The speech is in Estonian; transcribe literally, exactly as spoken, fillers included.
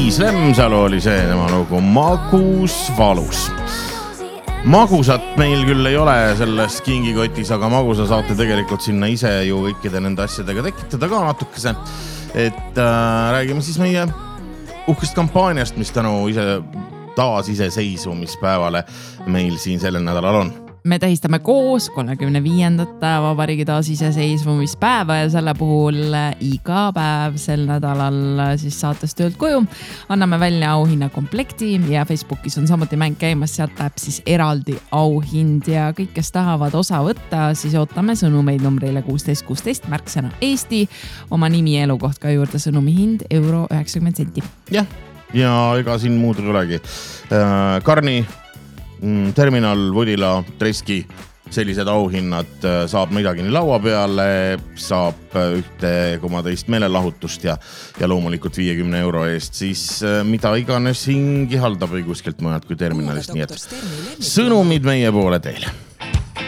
Liis Lemsalu oli see tema lugu Magus valus. Magusat meil küll ei ole selles kingikotis, aga magusa saate tegelikult sinna ise ju kõikide nende asjadega tekitada ka natukese. Et äh, räägime siis meie uhkest kampaaniast, mis tänu ise taas iseseisvumispäevale meil siin sellel nädalal on. Me tähistame koos kolmekümne viiendat vabariigi taas iseseisvumispäeva ja selle puhul iga päev sel nädalal siis saates töölt koju. Anname välja auhinna komplekti ja Facebookis on samuti mäng käimas, sealt läheb siis eraldi auhind ja kõik, kes tahavad osa võtta, siis ootame sõnumeid numbrile kuusteist kuusteist, märksõna Eesti, oma nimi ja elukoht ka juurde, sõnumi hind euro üheksakümmend senti. Jah, ja ega siin muud ei olegi. Karni Terminal, Vodila, Treski, sellised auhinnad saab midagi nii laua peale, saab ühte koma teist meelelahutust ja, ja loomulikult viiekümne euro eest, siis mida iganes hingi haldab või kuskilt mõned kui Terminalist, nii et sõnumid meie poole teile.